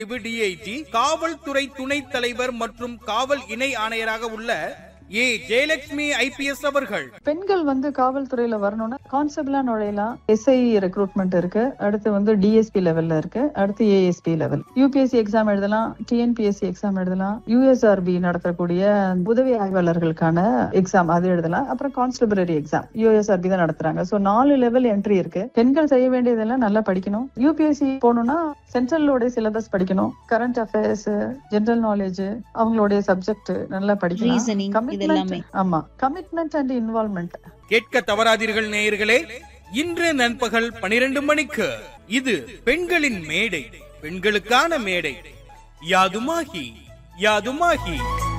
DIG, காவல்துறை துணைத் தலைவர் மற்றும் காவல் இணை ஆணையராக உள்ள ஜெயலட்சுமி ஐபிஎஸ் அவர்கள். பெண்கள் காவல்துறையில வரணும்னா கான்ஸ்டபிளா நுழையலாம். எஸ்ஐ ரெக்ரூட்மெண்ட் இருக்கு, அடுத்து டிஎஸ்பி லெவல்ல இருக்கு, அடுத்து ஏஎஸ்பி லெவல். யூபிஎஸ்சி எக்ஸாம் எழுதலாம், டிஎன்பிஎஸ்சி எக்ஸாம் எழுதலாம், யூஎஸ்ஆர்பி நடத்தக்கூடிய உதவி ஆய்வாளர்களுக்கான எக்ஸாம் அது எழுதலாம். அப்புறம் கான்ஸ்டபிளரி எக்ஸாம் யூஎஸ்ஆர்பி தான் நடத்துறாங்க. சோ 4 லெவல் என்ட்ரி இருக்கு. பெண்கள் செய்ய வேண்டியதெல்லாம் நல்லா படிக்கணும். யூபிஎஸ்சி போகணும்னா சென்ட்ரலோட சிலபஸ் படிக்கணும், கரண்ட் அஃபேர்ஸ், ஜெனரல் நாலேஜ், அவங்களுடைய சப்ஜெக்ட் நல்லா படிக்கணும். Commitment and involvement. கேட்க தவறாதீர்கள் நேயர்களே, இன்று நண்பகல் 12 மணிக்கு இது பெண்களின் மேடை, பெண்களுக்கான மேடை. யாதுமாகி யாதுமாகி.